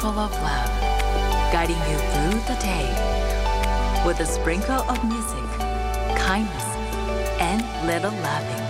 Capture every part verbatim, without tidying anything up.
full of love, guiding you through the day with a sprinkle of music, kindness, and little loving.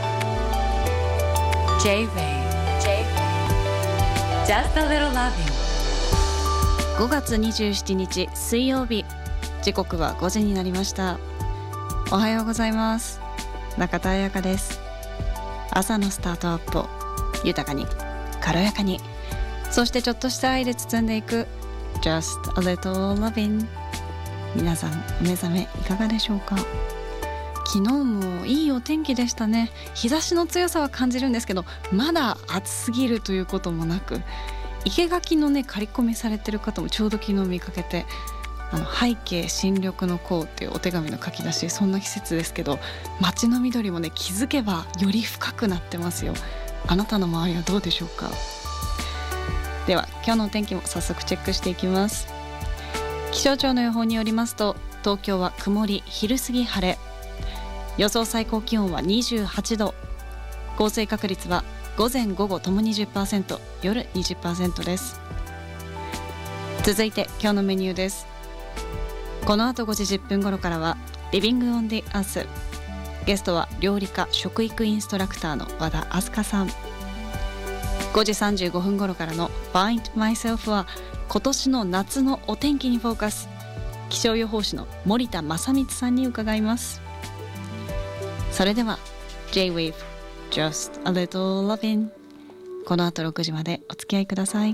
J-Wave, J-Wave, just a little loving. ごがつにじゅうしちにち水曜日、時刻はごじになりました。おはようございます。中田彩香です。朝のスタートアップを豊かに軽やかに、そしてちょっとした愛で包んでいく Just a little loving。 皆さんお目覚めいかがでしょうか。昨日もいいお天気でしたね。日差しの強さは感じるんですけど、まだ暑すぎるということもなく、生垣のね刈り込みされてる方もちょうど昨日見かけて、あの背景新緑の項っていうお手紙の書き出し、そんな季節ですけど、街の緑もね気づけばより深くなってますよ。あなたの周りはどうでしょうか。では今日のお天気も早速チェックしていきます。気象庁の予報によりますと、東京は曇り、昼過ぎ晴れ、予想最高気温はにじゅうはちど、降水確率は午前午後ともに じゅっパーセント、 夜 にじゅっパーセント です。続いて今日のメニューです。この後ごじじゅっぷん頃からはリビングオンディアース、ゲストは料理家食育インストラクターの和田明日香さん。ごじさんじゅうごふん頃からの Find Myself は今年の夏のお天気にフォーカス、気象予報士の森田正光さんに伺います。それでは J-Wave Just a little loving、 この後ろくじまでお付き合いください。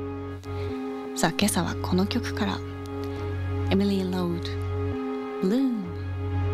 さあ今朝はこの曲から、エミリー・ロード、Blue。